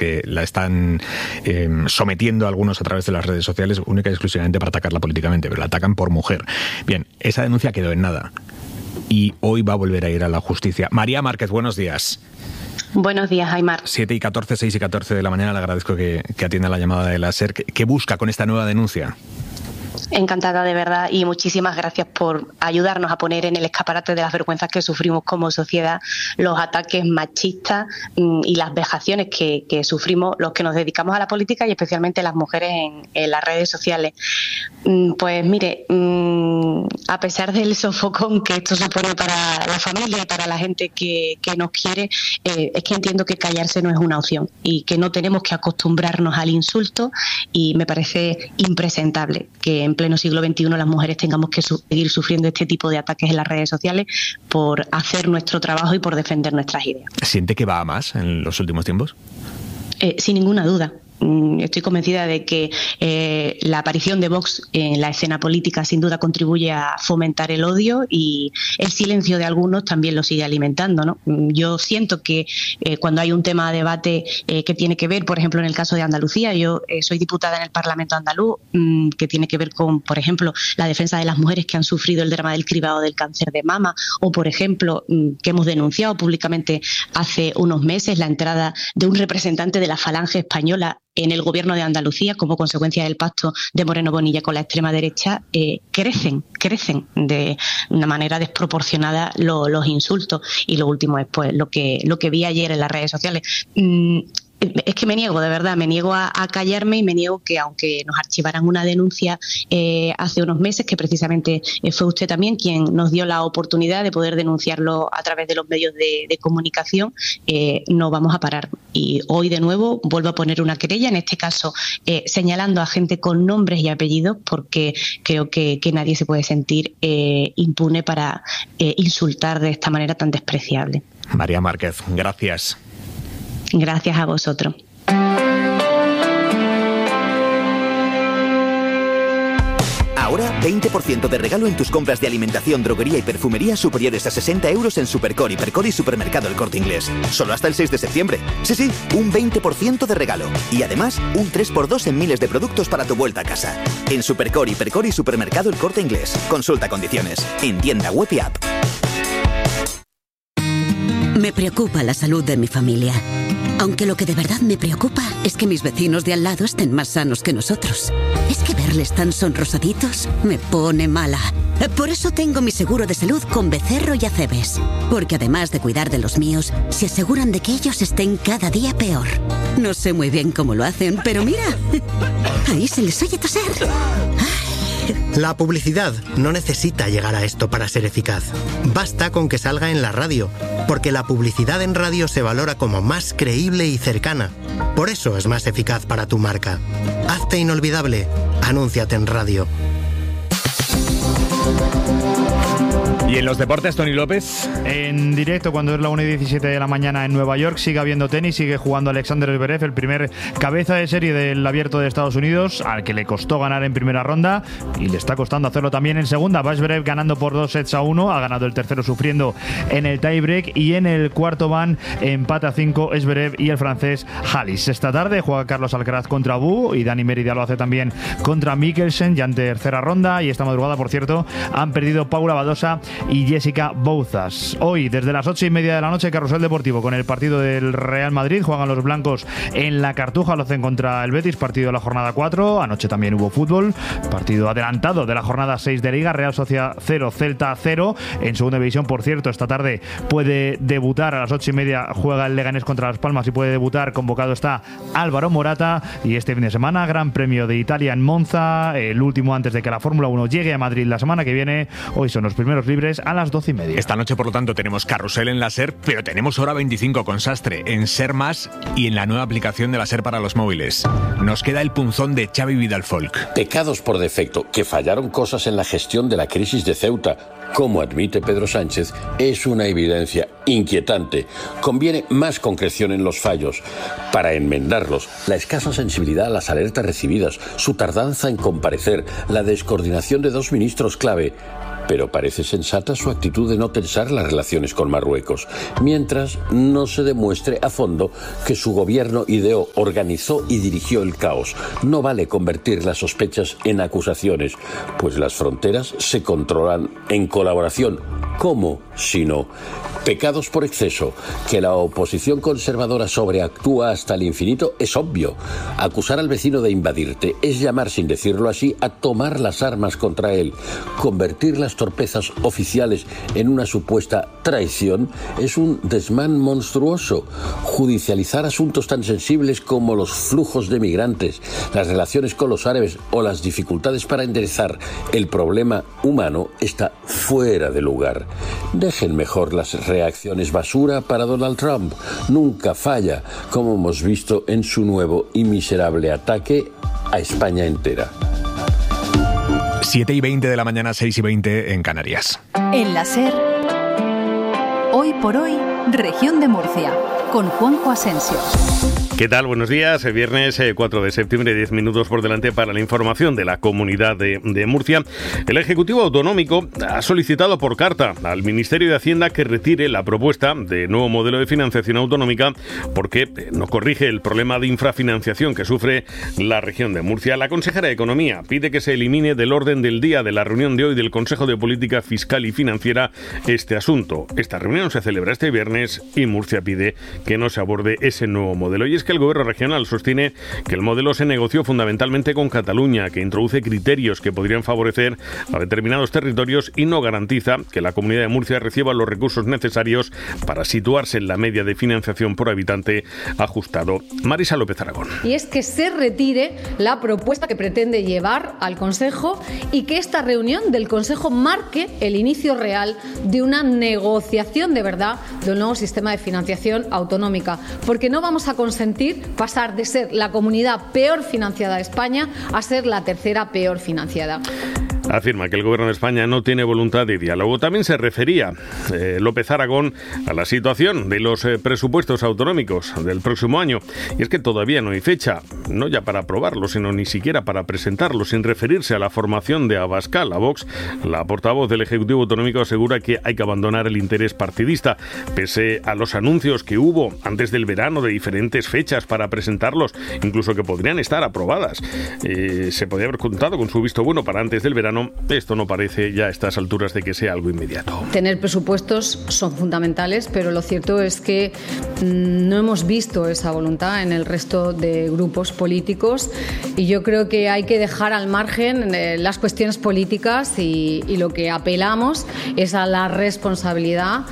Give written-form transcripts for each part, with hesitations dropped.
que la están sometiendo a algunos a través de las redes sociales única y exclusivamente para atacarla políticamente, pero la atacan por mujer. Bien, esa denuncia quedó en nada y hoy va a volver a ir a la justicia. María Márquez, buenos días. Buenos días, Aimar. 7:14, 6:14 de la mañana. Le agradezco que atienda la llamada de la SER. ¿Qué busca con esta nueva denuncia? Encantada, de verdad, y muchísimas gracias por ayudarnos a poner en el escaparate de las vergüenzas que sufrimos como sociedad los ataques machistas y las vejaciones que sufrimos los que nos dedicamos a la política y especialmente las mujeres en las redes sociales. Pues mire, a pesar del sofocón que esto supone para la familia y para la gente que nos quiere, es que entiendo que callarse no es una opción y que no tenemos que acostumbrarnos al insulto, y me parece impresentable que en pleno siglo XXI las mujeres tengamos que seguir sufriendo este tipo de ataques en las redes sociales por hacer nuestro trabajo y por defender nuestras ideas. ¿Siente que va a más en los últimos tiempos? Sin ninguna duda. Estoy convencida de que la aparición de Vox en la escena política sin duda contribuye a fomentar el odio, y el silencio de algunos también lo sigue alimentando, ¿no? Yo siento que cuando hay un tema de debate que tiene que ver, por ejemplo, en el caso de Andalucía, yo soy diputada en el Parlamento andaluz, que tiene que ver con, por ejemplo, la defensa de las mujeres que han sufrido el drama del cribado del cáncer de mama, o, por ejemplo, que hemos denunciado públicamente hace unos meses la entrada de un representante de la Falange española en el gobierno de Andalucía como consecuencia del pacto de Moreno Bonilla con la extrema derecha. Crecen de una manera desproporcionada los insultos, y lo último es pues lo que vi ayer en las redes sociales. Es que me niego, de verdad, me niego a callarme, y me niego que, aunque nos archivaran una denuncia hace unos meses, que precisamente fue usted también quien nos dio la oportunidad de poder denunciarlo a través de los medios de comunicación, no vamos a parar. Y hoy de nuevo vuelvo a poner una querella, en este caso señalando a gente con nombres y apellidos, porque creo que nadie se puede sentir impune para insultar de esta manera tan despreciable. María Márquez, gracias. Gracias a vosotros. Ahora 20% de regalo en tus compras de alimentación, droguería y perfumería superiores a 60 euros en Supercor, Hipercor y Supermercado El Corte Inglés. Solo hasta el 6 de septiembre. Sí, un 20% de regalo. Y además, un 3x2 en miles de productos para tu vuelta a casa. En Supercor, Hipercor y Supermercado El Corte Inglés. Consulta condiciones. En tienda web y app. Me preocupa la salud de mi familia. Aunque lo que de verdad me preocupa es que mis vecinos de al lado estén más sanos que nosotros. Es que verles tan sonrosaditos me pone mala. Por eso tengo mi seguro de salud con Becerro y Acebes. Porque además de cuidar de los míos, se aseguran de que ellos estén cada día peor. No sé muy bien cómo lo hacen, pero mira, ahí se les oye toser. La publicidad no necesita llegar a esto para ser eficaz. Basta con que salga en la radio, porque la publicidad en radio se valora como más creíble y cercana. Por eso es más eficaz para tu marca. Hazte inolvidable. Anúnciate en radio. Y en los deportes, Tony López. En directo, cuando es la 1:17 de la mañana en Nueva York, sigue habiendo tenis, sigue jugando Alexander Zverev, el primer cabeza de serie del Abierto de Estados Unidos, al que le costó ganar en primera ronda y le está costando hacerlo también en segunda. Va Zverev ganando por 2-1, ha ganado el tercero sufriendo en el tiebreak, y en el cuarto van empate a 5 Zverev y el francés Halis. Esta tarde juega Carlos Alcaraz contra Bu, y Dani Mérida lo hace también contra Mikkelsen, ya en tercera ronda. Y esta madrugada, por cierto, han perdido Paula Badosa y Jessica Bouzas. Hoy, desde las 8:30 de la noche, Carrusel Deportivo con el partido del Real Madrid. Juegan los blancos en la Cartuja, lo hacen contra el Betis, partido de la jornada 4. Anoche también hubo fútbol, partido adelantado de la jornada 6 de Liga. Real Sociedad 0, Celta 0. En segunda división, por cierto, esta tarde puede debutar a las 8:30, juega el Leganés contra Las Palmas y puede debutar. Convocado está Álvaro Morata. Y este fin de semana, Gran Premio de Italia en Monza, el último antes de que la Fórmula 1 llegue a Madrid la semana que viene. Hoy son los primeros libres a las 12:30. Esta noche, por lo tanto, tenemos carrusel en la SER, pero tenemos hora 25 con Sastre en SER Más y en la nueva aplicación de la SER para los móviles. Nos queda el punzón de Xavi Vidal Folk. Pecados por defecto, que fallaron cosas en la gestión de la crisis de Ceuta. Como admite Pedro Sánchez, es una evidencia inquietante. Conviene más concreción en los fallos. Para enmendarlos, la escasa sensibilidad a las alertas recibidas, su tardanza en comparecer, la descoordinación de dos ministros clave. pero parece sensata su actitud de no tensar las relaciones con Marruecos, mientras no se demuestre a fondo que su gobierno ideó, organizó y dirigió el caos. No vale convertir las sospechas en acusaciones, pues las fronteras se controlan en colaboración. ¿Cómo? Si no, pecados por exceso. Que la oposición conservadora sobreactúa hasta el infinito es obvio. Acusar al vecino de invadirte es llamar, sin decirlo así, a tomar las armas contra él. Convertir las torpezas oficiales en una supuesta traición es un desmán monstruoso. Judicializar asuntos tan sensibles como los flujos de migrantes, las relaciones con los árabes o las dificultades para enderezar el problema humano está fuera de lugar. Dejen mejor las reacciones basura para Donald Trump. Nunca falla, como hemos visto en su nuevo y miserable ataque a España entera. 7:20 de la mañana, 6:20 en Canarias. En la SER, Hoy por Hoy, Región de Murcia, con Juanjo Asensio. ¿Qué tal? Buenos días. Viernes 4 de septiembre, 10 minutos por delante para la información de la Comunidad de Murcia. El Ejecutivo Autonómico ha solicitado por carta al Ministerio de Hacienda que retire la propuesta de nuevo modelo de financiación autonómica porque no corrige el problema de infrafinanciación que sufre la región de Murcia. La consejera de Economía pide que se elimine del orden del día de la reunión de hoy del Consejo de Política Fiscal y Financiera este asunto. Esta reunión se celebra este viernes y Murcia pide que no se aborde ese nuevo modelo. Y es que el Gobierno regional sostiene que el modelo se negoció fundamentalmente con Cataluña, que introduce criterios que podrían favorecer a determinados territorios y no garantiza que la Comunidad de Murcia reciba los recursos necesarios para situarse en la media de financiación por habitante ajustado. Marisa López Aragón. Y es que se retire la propuesta que pretende llevar al Consejo y que esta reunión del Consejo marque el inicio real de una negociación de verdad del nuevo sistema de financiación autonómica, porque no vamos a consentir pasar de ser la comunidad peor financiada de España a ser la tercera peor financiada. Afirma que el Gobierno de España no tiene voluntad de diálogo. También se refería López Aragón a la situación de los presupuestos autonómicos del próximo año. Y es que todavía no hay fecha, no ya para aprobarlos, sino ni siquiera para presentarlos. Sin referirse a la formación de Abascal, a Vox, la portavoz del Ejecutivo Autonómico asegura que hay que abandonar el interés partidista. Pese a los anuncios que hubo antes del verano de diferentes fechas para presentarlos, incluso que podrían estar aprobadas, se podría haber contado con su visto bueno para antes del verano. Esto no parece ya a estas alturas de que sea algo inmediato. Tener presupuestos son fundamentales, pero lo cierto es que no hemos visto esa voluntad en el resto de grupos políticos y yo creo que hay que dejar al margen las cuestiones políticas y lo que apelamos es a la responsabilidad.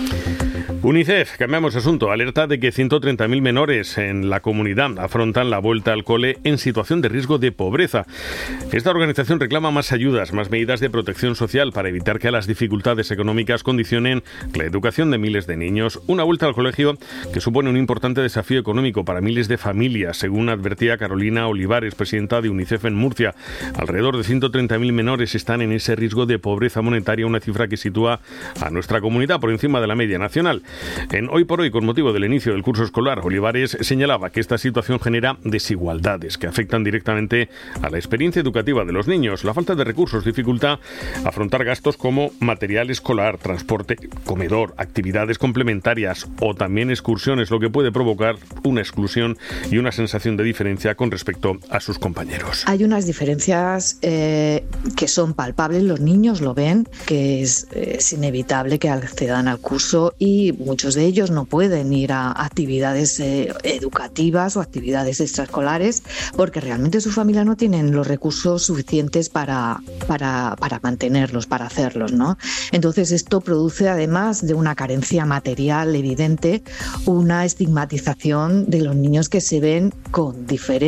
UNICEF, cambiamos de asunto, alerta de que 130.000 menores en la comunidad afrontan la vuelta al cole en situación de riesgo de pobreza. Esta organización reclama más ayudas, más medidas de protección social para evitar que las dificultades económicas condicionen la educación de miles de niños. Una vuelta al colegio que supone un importante desafío económico para miles de familias, según advertía Carolina Olivares, presidenta de UNICEF en Murcia. Alrededor de 130.000 menores están en ese riesgo de pobreza monetaria, una cifra que sitúa a nuestra comunidad por encima de la media nacional. En Hoy por Hoy, con motivo del inicio del curso escolar, Olivares señalaba que esta situación genera desigualdades que afectan directamente a la experiencia educativa de los niños. La falta de recursos dificulta afrontar gastos como material escolar, transporte, comedor, actividades complementarias o también excursiones, lo que puede provocar una exclusión y una sensación de diferencia con respecto a sus compañeros. Hay unas diferencias que son palpables, los niños lo ven, que es inevitable que accedan al curso y muchos de ellos no pueden ir a actividades educativas o actividades extraescolares porque realmente su familia no tienen los recursos suficientes para mantenerlos, para hacerlos, ¿no? Entonces esto produce, además de una carencia material evidente, una estigmatización de los niños que se ven en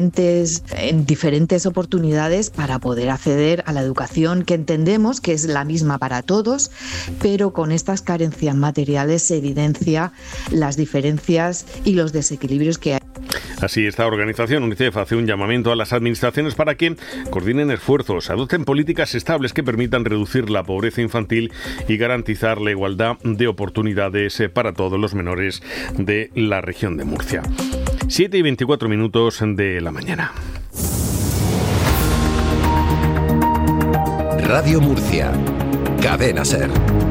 diferentes oportunidades para poder acceder a la educación que entendemos que es la misma para todos, pero con estas carencias materiales se evidencia las diferencias y los desequilibrios que hay. Así, esta organización, UNICEF, hace un llamamiento a las administraciones para que coordinen esfuerzos, adopten políticas estables que permitan reducir la pobreza infantil y garantizar la igualdad de oportunidades para todos los menores de la región de Murcia. 7:24 de la mañana. Radio Murcia. Cadena SER.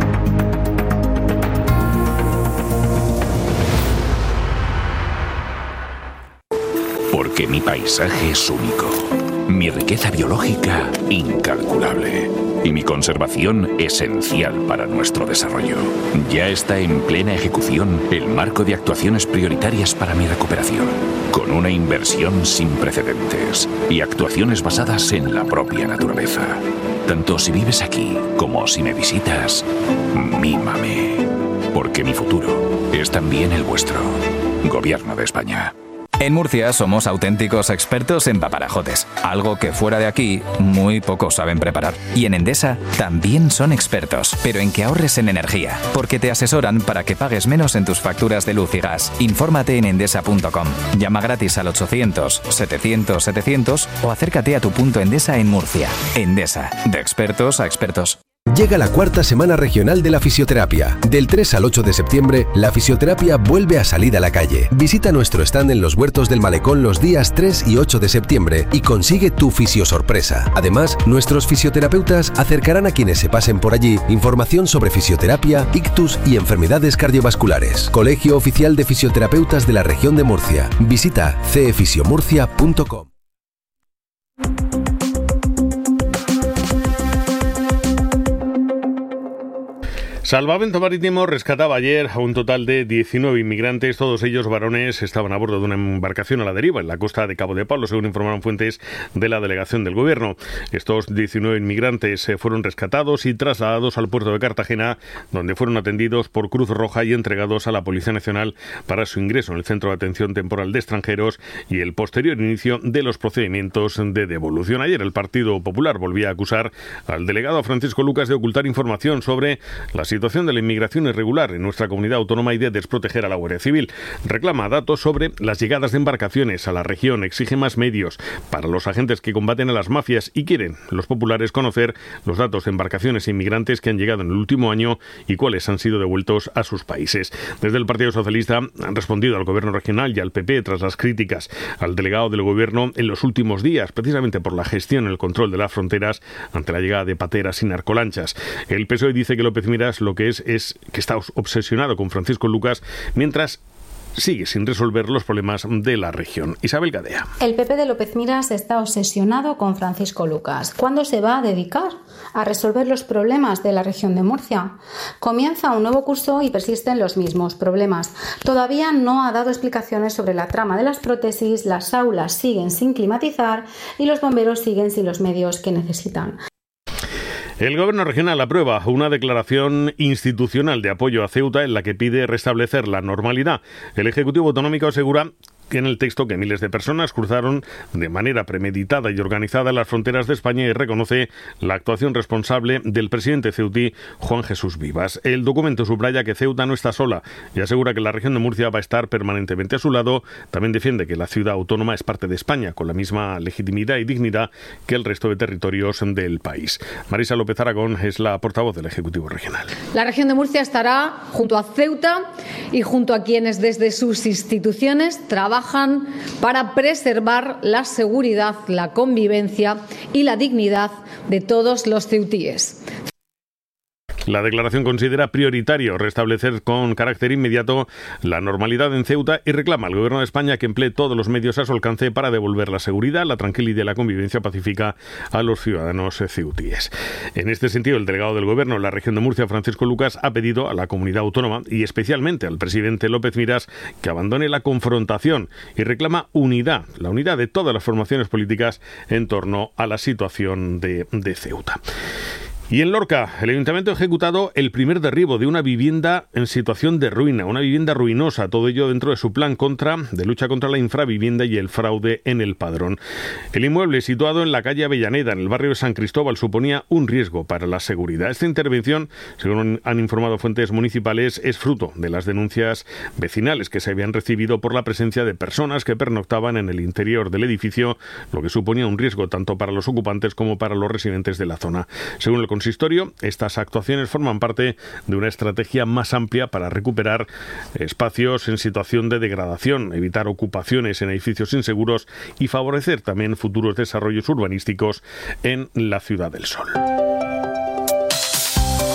Porque mi paisaje es único, mi riqueza biológica incalculable y mi conservación esencial para nuestro desarrollo. Ya está en plena ejecución el marco de actuaciones prioritarias para mi recuperación, con una inversión sin precedentes y actuaciones basadas en la propia naturaleza. Tanto si vives aquí como si me visitas, mímame, porque mi futuro es también el vuestro. Gobierno de España. En Murcia somos auténticos expertos en paparajotes, algo que fuera de aquí muy pocos saben preparar. Y en Endesa también son expertos, pero en que ahorres en energía, porque te asesoran para que pagues menos en tus facturas de luz y gas. Infórmate en endesa.com. Llama gratis al 800-700-700 o acércate a tu punto Endesa en Murcia. Endesa, de expertos a expertos. Llega la cuarta semana regional de la fisioterapia. Del 3 al 8 de septiembre, la fisioterapia vuelve a salir a la calle. Visita nuestro stand en los Huertos del Malecón los días 3 y 8 de septiembre y consigue tu fisiosorpresa. Además, nuestros fisioterapeutas acercarán a quienes se pasen por allí información sobre fisioterapia, ictus y enfermedades cardiovasculares. Colegio Oficial de Fisioterapeutas de la Región de Murcia. Visita cefisiomurcia.com. Salvamento Marítimo rescataba ayer a un total de 19 inmigrantes, todos ellos varones, estaban a bordo de una embarcación a la deriva en la costa de Cabo de Palo, según informaron fuentes de la delegación del Gobierno. Estos 19 inmigrantes fueron rescatados y trasladados al puerto de Cartagena, donde fueron atendidos por Cruz Roja y entregados a la Policía Nacional para su ingreso en el Centro de Atención Temporal de Extranjeros y el posterior inicio de los procedimientos de devolución. Ayer el Partido Popular volvía a acusar al delegado Francisco Lucas de ocultar información sobre la situación de la inmigración irregular en nuestra comunidad autónoma y de desproteger a la Guardia Civil. Reclama datos sobre las llegadas de embarcaciones a la región, exige más medios para los agentes que combaten a las mafias y quieren los populares conocer los datos de embarcaciones e inmigrantes que han llegado en el último año y cuáles han sido devueltos a sus países. Desde el Partido Socialista han respondido al Gobierno regional y al PP tras las críticas al delegado del Gobierno en los últimos días, precisamente por la gestión y el control de las fronteras ante la llegada de pateras y narcolanchas. El PSOE dice que López Miras lo que es que está obsesionado con Francisco Lucas, mientras sigue sin resolver los problemas de la región. Isabel Gadea. El PP de López Miras está obsesionado con Francisco Lucas. ¿Cuándo se va a dedicar a resolver los problemas de la región de Murcia? Comienza un nuevo curso y persisten los mismos problemas. Todavía no ha dado explicaciones sobre la trama de las prótesis, las aulas siguen sin climatizar y los bomberos siguen sin los medios que necesitan. El Gobierno regional aprueba una declaración institucional de apoyo a Ceuta en la que pide restablecer la normalidad. El Ejecutivo Autonómico asegura que en el texto que miles de personas cruzaron de manera premeditada y organizada las fronteras de España y reconoce la actuación responsable del presidente ceutí Juan Jesús Vivas. El documento subraya que Ceuta no está sola y asegura que la región de Murcia va a estar permanentemente a su lado. También defiende que la ciudad autónoma es parte de España con la misma legitimidad y dignidad que el resto de territorios del país. Marisa López Aragón es la portavoz del Ejecutivo Regional. La región de Murcia estará junto a Ceuta y junto a quienes desde sus instituciones trabajan para preservar la seguridad, la convivencia y la dignidad de todos los ceutíes. La declaración considera prioritario restablecer con carácter inmediato la normalidad en Ceuta y reclama al Gobierno de España que emplee todos los medios a su alcance para devolver la seguridad, la tranquilidad y la convivencia pacífica a los ciudadanos ceutíes. En este sentido, el delegado del Gobierno en la región de Murcia, Francisco Lucas, ha pedido a la comunidad autónoma y especialmente al presidente López Miras que abandone la confrontación y reclama unidad, la unidad de todas las formaciones políticas en torno a la situación de Ceuta. Y en Lorca, el Ayuntamiento ha ejecutado el primer derribo de una vivienda en situación de ruina, una vivienda ruinosa, todo ello dentro de su plan de lucha contra la infravivienda y el fraude en el padrón. El inmueble, situado en la calle Avellaneda, en el barrio de San Cristóbal, suponía un riesgo para la seguridad. Esta intervención, según han informado fuentes municipales, es fruto de las denuncias vecinales que se habían recibido por la presencia de personas que pernoctaban en el interior del edificio, lo que suponía un riesgo tanto para los ocupantes como para los residentes de la zona. Según el consistorio, estas actuaciones forman parte de una estrategia más amplia para recuperar espacios en situación de degradación, evitar ocupaciones en edificios inseguros y favorecer también futuros desarrollos urbanísticos en la Ciudad del Sol.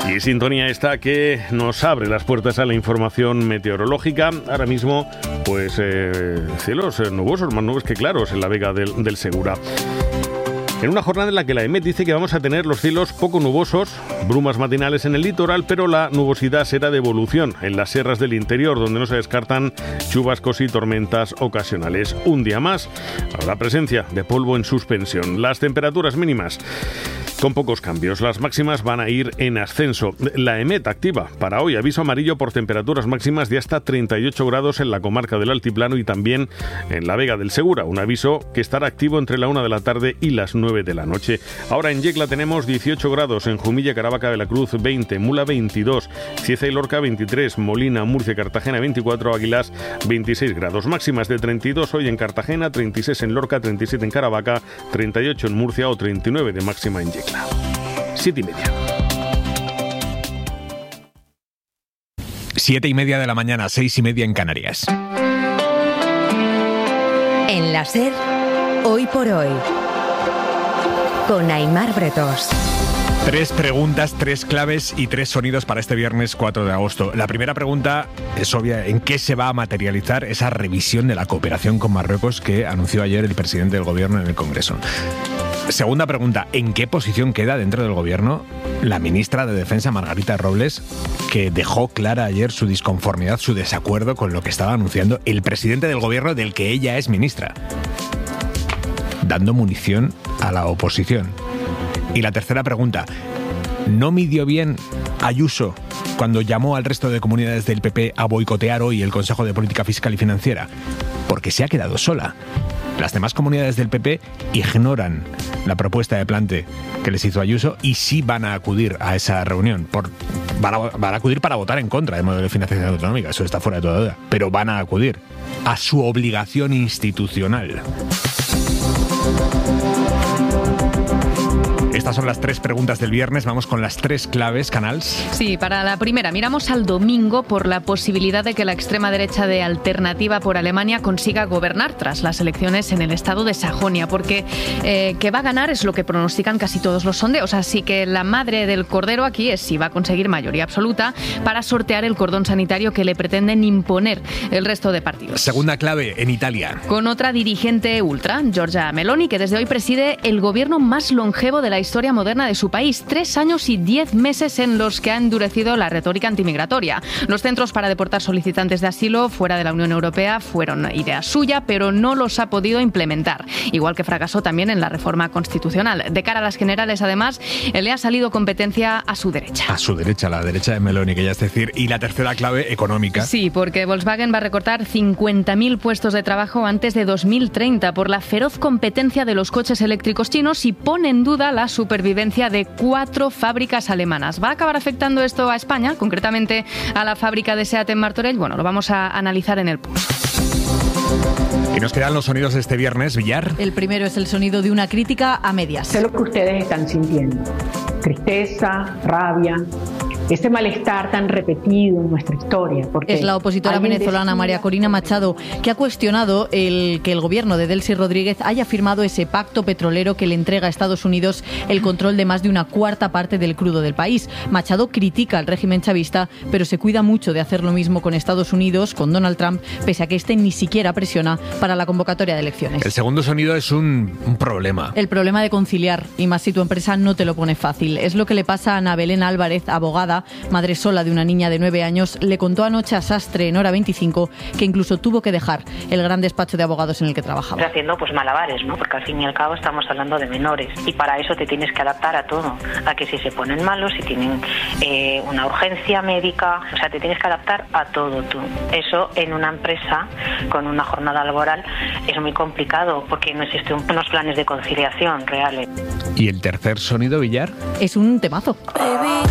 Y sintonía esta que nos abre las puertas a la información meteorológica. Ahora mismo, pues cielos nubosos, más nubes que claros en la Vega del Segura. En una jornada en la que la EMET dice que vamos a tener los cielos poco nubosos, brumas matinales en el litoral, pero la nubosidad será de evolución en las sierras del interior, donde no se descartan chubascos y tormentas ocasionales. Un día más, habrá presencia de polvo en suspensión. Las temperaturas mínimas con pocos cambios. Las máximas van a ir en ascenso. La EMET activa para hoy aviso amarillo por temperaturas máximas de hasta 38 grados en la comarca del Altiplano y también en la Vega del Segura. Un aviso que estará activo entre la 1 de la tarde y las 9 de la noche. Ahora en Yecla tenemos 18 grados, en Jumilla, Caravaca de la Cruz 20, Mula 22, Cieza y Lorca 23, Molina, Murcia, Cartagena 24, Águilas 26 grados. Máximas de 32 hoy en Cartagena, 36 en Lorca, 37 en Caravaca, 38 en Murcia o 39 de máxima en Yecla. 7:30. 7:30 de la mañana, 6:30 en Canarias. En la SER, hoy por hoy, con Aimar Bretós. 3 preguntas, 3 claves y 3 sonidos para este viernes 4 de agosto. La primera pregunta es obvia: ¿en qué se va a materializar esa revisión de la cooperación con Marruecos que anunció ayer el presidente del Gobierno en el Congreso? Segunda pregunta: ¿en qué posición queda dentro del Gobierno la ministra de Defensa, Margarita Robles, que dejó clara ayer su disconformidad, su desacuerdo con lo que estaba anunciando el presidente del Gobierno del que ella es ministra, dando munición a la oposición? Y la tercera pregunta: ¿no midió bien Ayuso cuando llamó al resto de comunidades del PP a boicotear hoy el Consejo de Política Fiscal y Financiera? Porque se ha quedado sola. Las demás comunidades del PP ignoran la propuesta de plante que les hizo Ayuso y sí van a acudir a esa reunión. Van a acudir para votar en contra del modelo de financiación autonómica, eso está fuera de toda duda. Pero van a acudir a su obligación institucional. Estas son las 3 preguntas del viernes. Vamos con las 3 claves, Canals. Sí, para la primera, miramos al domingo por la posibilidad de que la extrema derecha de Alternativa por Alemania consiga gobernar tras las elecciones en el estado de Sajonia, porque que va a ganar es lo que pronostican casi todos los sondeos. Así que la madre del cordero aquí es si va a conseguir mayoría absoluta para sortear el cordón sanitario que le pretenden imponer el resto de partidos. Segunda clave, en Italia. Con otra dirigente ultra, Giorgia Meloni, que desde hoy preside el gobierno más longevo de la historia moderna de su país. 3 años y 10 meses en los que ha endurecido la retórica antimigratoria. Los centros para deportar solicitantes de asilo fuera de la Unión Europea fueron idea suya, pero no los ha podido implementar. Igual que fracasó también en la reforma constitucional. De cara a las generales, además, le ha salido competencia a su derecha. A su derecha, la derecha de Meloni, que ya es decir. Y la tercera clave, económica. Sí, porque Volkswagen va a recortar 50.000 puestos de trabajo antes de 2030 por la feroz competencia de los coches eléctricos chinos y pone en duda la supervivencia de 4 fábricas alemanas. ¿Va a acabar afectando esto a España, concretamente a la fábrica de SEAT en Martorell? Bueno, lo vamos a analizar en el Pulso. Y nos quedan los sonidos de este viernes, Villar. El primero es el sonido de una crítica a medias. Sé lo que ustedes están sintiendo: tristeza, rabia, ese malestar tan repetido en nuestra historia. Porque es la opositora venezolana María Corina Machado, que ha cuestionado que el gobierno de Delcy Rodríguez haya firmado ese pacto petrolero que le entrega a Estados Unidos el control de más de una cuarta parte del crudo del país. Machado critica al régimen chavista, pero se cuida mucho de hacer lo mismo con Estados Unidos, con Donald Trump, pese a que este ni siquiera presiona para la convocatoria de elecciones. El segundo sonido es un problema. El problema de conciliar, y más si tu empresa no te lo pone fácil. Es lo que le pasa a Ana Belén Álvarez, abogada, madre sola de una niña de 9 años, le contó anoche a Sastre en Hora 25 que incluso tuvo que dejar el gran despacho de abogados en el que trabajaba. Haciendo pues malabares, ¿no? Porque al fin y al cabo estamos hablando de menores y para eso te tienes que adaptar a todo, a que si se ponen malos, si tienen una urgencia médica, o sea, te tienes que adaptar a todo tú. Eso en una empresa con una jornada laboral es muy complicado porque no existen unos planes de conciliación reales. ¿Y el tercer sonido, Villar? Es un temazo. Baby,